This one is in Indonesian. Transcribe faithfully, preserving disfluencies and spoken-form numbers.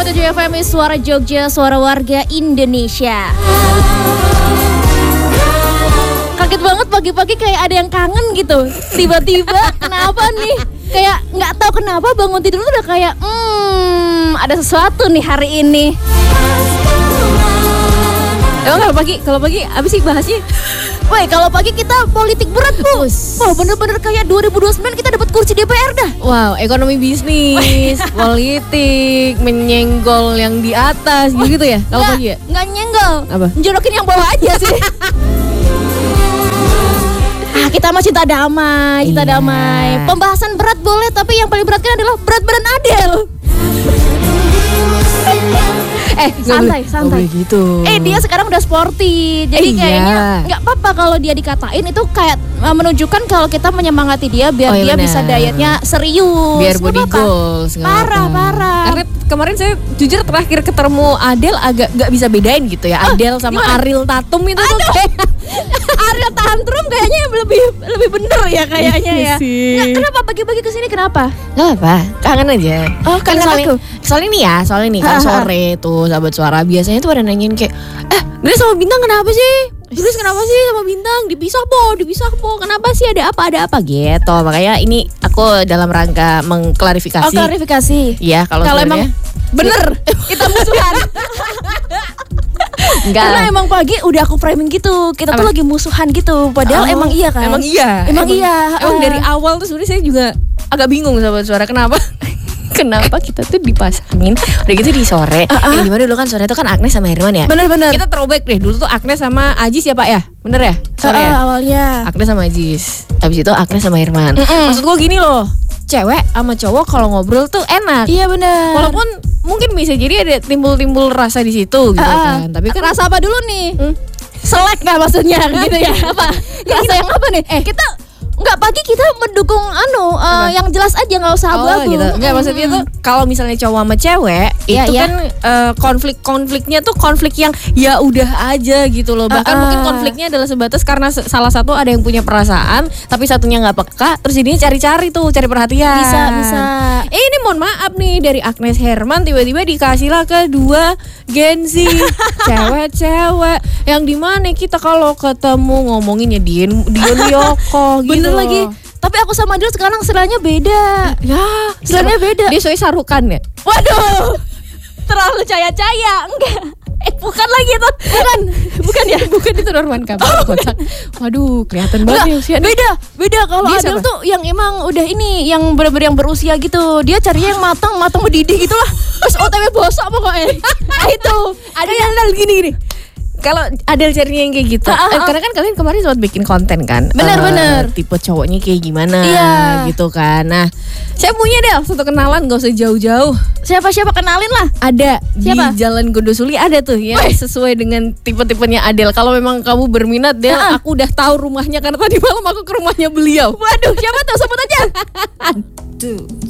koma tujuh F M Suara Jogja, suara warga Indonesia. Kaget banget pagi-pagi kayak ada yang kangen gitu. Tiba-tiba kenapa nih? Kayak nggak tahu kenapa bangun tidur udah kayak hmm ada sesuatu nih hari ini. Emang kalau pagi, kalau pagi apa sih bahasnya? Woi, kalau pagi kita politik berat, Bu. Wah, bener-bener kayak dua ribu dua puluh sembilan kita dapat kursi D P R dah. Wow, ekonomi bisnis, politik, menyenggol yang di atas gitu ya. Kalau pagi ya? Nggak nyenggol. Apa? Njorokin yang bawah aja sih. Ah, kita mah cinta damai, cinta Iya. damai. Pembahasan berat boleh, tapi yang paling berat kan adalah berat badan Adele. Eh, santai, santai. gitu. Eh, dia sekarang udah sporty. Jadi Eh, kayaknya iya. nggak apa-apa kalau dia dikatain, itu kayak uh, menunjukkan kalau kita menyemangati dia biar Oh, iya dia benar. bisa dietnya serius. Biar Nggak body apa-apa. goals. nggak Parah, apa-apa. parah. Karena kemarin saya jujur terakhir ketemu Adele agak gak bisa bedain gitu ya. Adele sama gimana? Ariel Tatum itu tuh kayak Ariel Tantrum kayaknya lebih lebih bener ya kayaknya ya. sih. Nggak, kenapa pagi-pagi kesini kenapa? Gak apa, kangen aja. Oh, kan kangen soalnya, aku. soalnya nih ya, soalnya nih kan Ha, ha. sore tuh sahabat suara biasanya tuh ada nanyain kayak, eh Grace sama Bintang kenapa sih? Grace kenapa sih sama Bintang? Dipisah po, dipisah po. Kenapa sih ada apa, ada apa gitu. Makanya ini aku dalam rangka mengklarifikasi. Oh, klarifikasi. Iya, kalau Kalau emang sebenarnya bener kita musuhan. enggak. Karena emang pagi udah aku framing gitu. Kita tuh Apa? lagi musuhan gitu. Padahal Oh, emang iya kan? Emang iya. Emang iya, Emang ha. dari awal tuh sebenarnya saya juga agak bingung sahabat suara kenapa. Kenapa kita tuh dipasangin udah gitu di sore. Uh-uh. Yang dimana dulu kan sore itu kan Agnes sama Herman ya. Bener-bener. Kita throwback deh. Dulu tuh Agnes sama Ajis ya Pak ya. Bener ya? Sore Uh, ya? awalnya. Agnes sama Ajis. Habis itu Agnes sama Herman. Mm-mm. Maksud gue gini loh. Cewek sama cowok kalau ngobrol tuh enak. Iya bener. Walaupun mungkin bisa jadi ada timbul-timbul rasa di situ gitu Uh-uh. kan. Tapi kan rasa apa dulu nih? Hmm? Selek nggak maksudnya gitu ya? Apa? Rasa yang apa nih? Eh kita nggak pagi kita mendukung anu uh, yang jelas aja nggak usah abu-abu. Oh gitu. Enggak maksudnya tuh kalau misalnya cowok sama cewek Iya, itu iya. kan eh, konflik-konfliknya tuh konflik yang ya udah aja gitu loh. Bahkan Uh-uh. mungkin konfliknya adalah sebatas karena se- salah satu ada yang punya perasaan tapi satunya nggak peka, terus jadinya cari-cari tuh, cari perhatian. Bisa, bisa. Eh, ini mohon maaf nih dari Agnes Herman tiba-tiba dikasih lah ke dua Gen Z cewek-cewek yang dimana kita kalau ketemu ngomonginnya Dion Dion Yoko gitu. Bener loh. lagi. Tapi aku sama dia sekarang istilahnya beda. Ya, Istilahnya beda. Dia soalnya sarukan ya. Waduh, terlalu caya-caya. Enggak. Eh bukan lagi tuh. Bukan. Bukan ya. Bukan itu Norman kabar kotak. Waduh, kelihatan Enggak, banget nih usia. beda, beda kalau Dia Adele siapa? tuh yang emang udah ini, yang bener-bener yang berusia gitu. Dia carinya yang matang, matang mendidih gitu lah. Terus O T W bosok pokoknya. Nah itu, ada yang gini-gini. Kalau Adele carinya yang kayak gitu. Ah, ah, eh, ah. karena kan kalian kemarin sempat bikin konten kan. Bener, Eh, bener. Tipe cowoknya kayak gimana Iya. gitu kan. Nah, saya punya deh satu kenalan gak usah jauh-jauh. Siapa-siapa kenalin lah. Ada Siapa? di Jalan Gondosuli ada tuh ya Wih. sesuai dengan tipe-tipenya Adele. Kalau memang kamu berminat Del, Ah, ah. aku udah tahu rumahnya karena tadi malam aku ke rumahnya beliau. Waduh, siapa tuh? Sebut aja. Aduh.